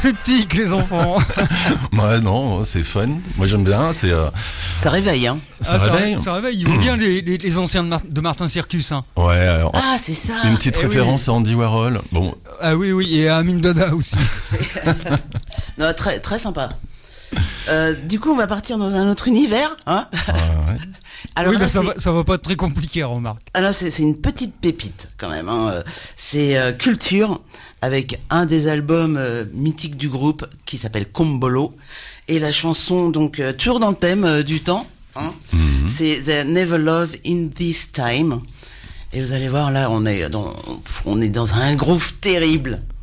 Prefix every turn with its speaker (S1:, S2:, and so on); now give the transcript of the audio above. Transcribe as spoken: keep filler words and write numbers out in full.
S1: sceptiques, les enfants.
S2: Ouais, non, c'est fun. Moi, j'aime bien. C'est, euh,
S3: Ça réveille, hein.
S2: ça
S1: Ah,
S2: réveille.
S1: Ça, ça réveille. Ils vont bien les, les, les anciens de, Mar- de Martin Circus. Hein.
S2: Ouais, euh,
S3: Ah, c'est ça.
S2: une petite
S1: eh oui.
S2: référence à Andy Warhol. Bon,
S1: Ah oui, oui, et à Amine Dada aussi.
S3: Non, très, très sympa. Euh, du coup, on va partir dans un autre univers, hein.
S2: ouais, ouais.
S3: Alors
S1: oui,
S3: là,
S1: bah, ça,
S3: c'est...
S1: va, ça va pas être très compliqué, remarque.
S3: Alors c'est, c'est une petite pépite quand même. Hein. C'est euh, Culture avec un des albums euh, mythiques du groupe qui s'appelle Combolo et la chanson donc euh, toujours dans le thème euh, du temps. Hein. Mm-hmm. C'est The Never Love in This Time. Et vous allez voir là, on est dans, on est dans un groove terrible.